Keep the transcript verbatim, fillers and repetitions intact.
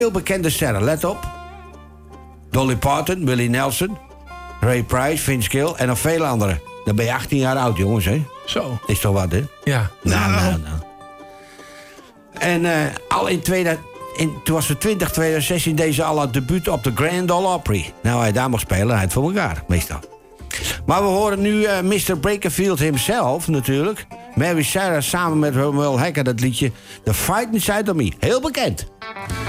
Heel bekende sterren, let op. Dolly Parton, Willie Nelson, Ray Price, Vince Gill en nog vele anderen. Dan ben je achttien jaar oud, jongens, hè? Zo. Is toch wat, hè? Ja. Nou, nou, nou. En uh, al in tweeduizend... In, toen was het twintig, tweeduizend zestien deze al het debuut op de Grand Ole Opry. Nou, hij daar mag spelen, hij het voor elkaar, meestal. Maar we horen nu uh, mister Bakerfield himself, natuurlijk. Mary Cyrus samen met Romuald Hacker, dat liedje The Fight Inside of Me. Heel bekend.